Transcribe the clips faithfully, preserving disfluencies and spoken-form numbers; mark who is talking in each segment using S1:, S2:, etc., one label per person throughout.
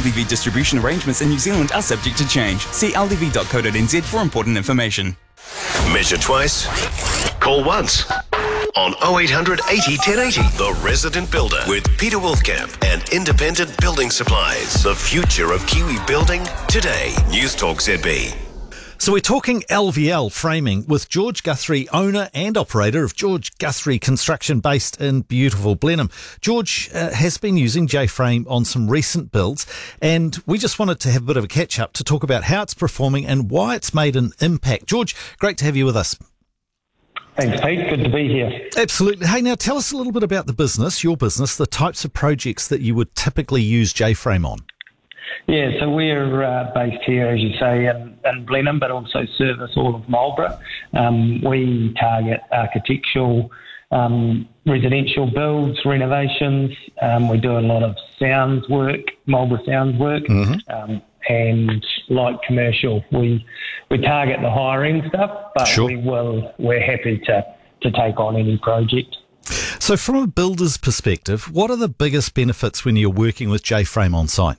S1: D V distribution arrangements in New Zealand are subject to change. See l d v dot co dot n z for important information.
S2: Measure twice, call once. On oh eight hundred eighty ten eighty, The Resident Builder with Peter Wolfcamp and Independent Building Supplies. The future of Kiwi building today. News Talk Z B.
S3: So we're talking L V L framing with George Guthrie, owner and operator of George Guthrie Construction based in beautiful Blenheim. George uh, has been using J-Frame on some recent builds, and we just wanted to have a bit of a catch-up to talk about how it's performing and why it's made an impact. George, great to have you with us.
S4: Thanks, Pete. Good to be here.
S3: Absolutely. Hey, now tell us a little bit about the business, your business, the types of projects that you would typically use J-Frame on.
S4: Yeah, so we're uh, based here, as you say, in, in Blenheim, but also service all of Marlborough. Um, we target architectural, um, residential builds, renovations. Um, we do a lot of sounds work, Marlborough sounds work, mm-hmm. um, and light commercial. We we target the higher-end stuff, but
S3: sure.
S4: we will, we're happy to, to take on any project.
S3: So from a builder's perspective, what are the biggest benefits when you're working with J-Frame on site?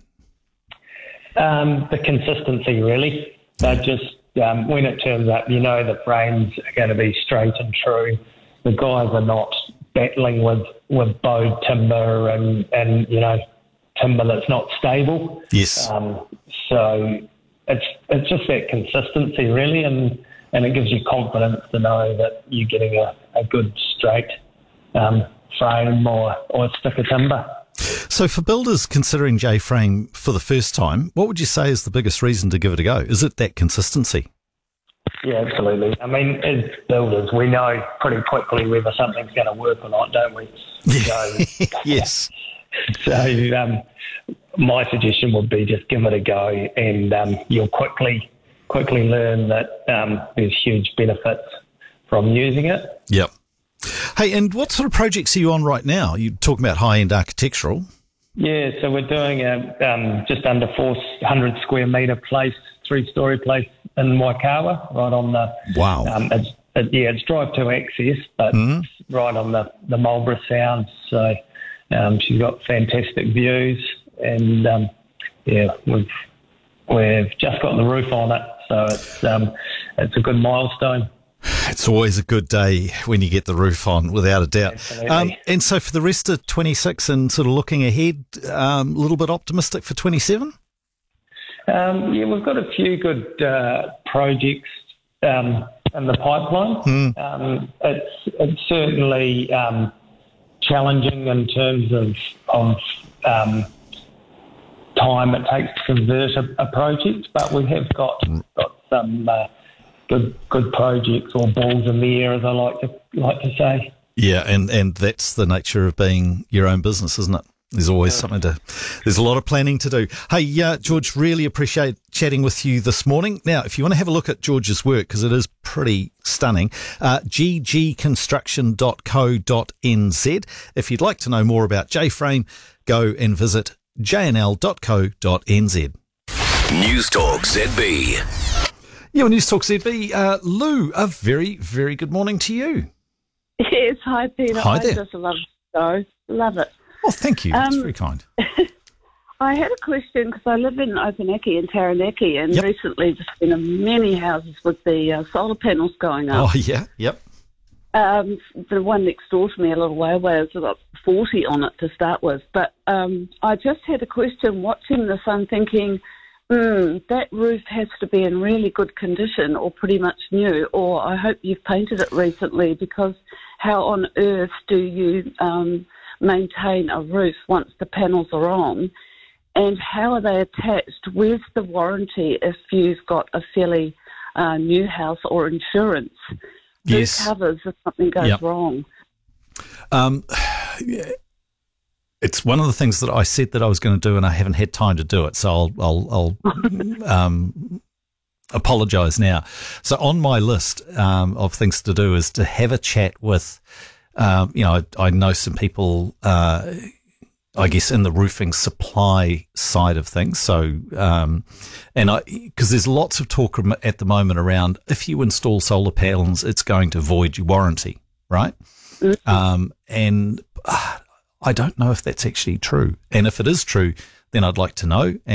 S4: Um, the consistency, really. They just, um, when it turns up, you know the frames are going to be straight and true. The guys are not battling with, with bowed timber and, and, you know, timber that's not stable.
S3: Yes.
S4: Um, so it's it's just that consistency, really, and, and it gives you confidence to know that you're getting a, a good straight um, frame or, or stick of timber.
S3: So for builders considering J-Frame for the first time, what would you say is the biggest reason to give it a go? Is it that consistency?
S4: Yeah, absolutely. I mean, as builders, we know pretty quickly whether something's going to work or not, don't we?
S3: Yeah.
S4: So,
S3: yes.
S4: So um, my suggestion would be just give it a go, and um, you'll quickly quickly learn that um, there's huge benefits from using it.
S3: Yep. Hey, and what sort of projects are you on right now? You're talking about high-end architectural.
S4: Yeah, so we're doing a um, just under four hundred square metre place, three-storey place in Waikawa, right on the...
S3: Wow.
S4: Um, it's, it, yeah, it's drive-to access, but mm-hmm. it's right on the, the Marlborough Sound. So um, she's got fantastic views, and um, yeah, we've we've just got the roof on it, so it's um, it's a good milestone.
S3: It's always a good day when you get the roof on, without a doubt. Um,
S4: Absolutely.
S3: and so for the rest of twenty-six and sort of looking ahead, um, a little bit optimistic for twenty-seven?
S4: Um, yeah, we've got a few good uh, projects um, in the pipeline.
S3: Hmm.
S4: Um, it's, it's certainly um, challenging in terms of, of um, time it takes to convert a, a project, but we have got, got some... Uh, Good, good projects, or balls in the air, as I like to like to say.
S3: Yeah, and, and that's the nature of being your own business, isn't it? There's always yeah. something to. There's a lot of planning to do. Hey, uh, George, really appreciate chatting with you this morning. Now, if you want to have a look at George's work, because it is pretty stunning, uh, g g construction dot co dot n z. If you'd like to know more about J-Frame, go and visit j n l dot co dot n z.
S2: News Talk Z B.
S3: Yeah, well, News Talk Z B. Uh, Lou, a very, very good morning to you.
S5: Yes, hi, Peter.
S3: Hi
S5: I
S3: there.
S5: just love the show. Love it.
S3: Oh, thank you. That's
S5: Um,
S3: very kind.
S5: I had a question because I live in Opunake in Taranaki, and
S3: Yep.
S5: recently there's been a many houses with the uh, solar panels going up.
S3: Oh, yeah, yep.
S5: Um, the one next door to me a little way away has got forty on it to start with. But um, I just had a question watching this. I'm thinking, mm, that roof has to be in really good condition or pretty much new, or I hope you've painted it recently, because how on earth do you um, maintain a roof once the panels are on? And how are they attached? Where's the warranty if you've got a fairly uh, new house, or insurance?
S3: Yes.
S5: Who covers if something goes
S3: Yep.
S5: wrong?
S3: Um, yeah. It's one of the things that I said that I was going to do, and I haven't had time to do it. So I'll, I'll, I'll um, apologise now. So on my list um, of things to do is to have a chat with, um, you know, I, I know some people, uh, I guess, in the roofing supply side of things. So, um, and I, because there's lots of talk at the moment around if you install solar panels, it's going to void your warranty, right? Mm-hmm. Um, and uh, I don't know if that's actually true. And if it is true, then I'd like to know.